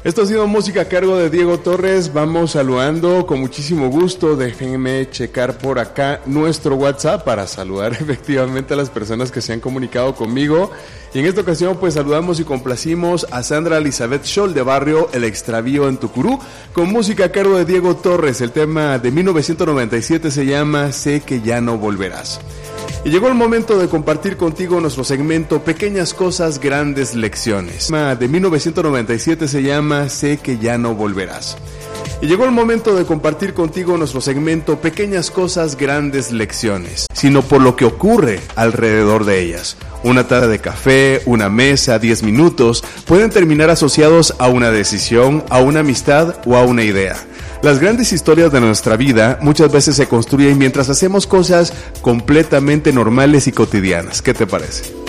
Esto ha sido música a cargo de Diego Torres. Vamos saludando con muchísimo gusto. Déjenme checar por acá nuestro WhatsApp para saludar efectivamente a las personas que se han comunicado conmigo. Y en esta ocasión pues saludamos y complacimos a Sandra Elizabeth Scholl de Barrio El Extravío en Tucurú con música a cargo de Diego Torres. El tema de 1997 se llama Sé que ya no volverás. Y llegó el momento de compartir contigo nuestro segmento Pequeñas Cosas, Grandes Lecciones. El tema de 1997 se llama Sé que ya no volverás. Y llegó el momento de compartir contigo nuestro segmento Pequeñas Cosas, Grandes Lecciones, sino por lo que ocurre alrededor de ellas. Una taza de café, una mesa, 10 minutos, pueden terminar asociados a una decisión, a una amistad o a una idea. Las grandes historias de nuestra vida muchas veces se construyen mientras hacemos cosas completamente normales y cotidianas. ¿Qué te parece?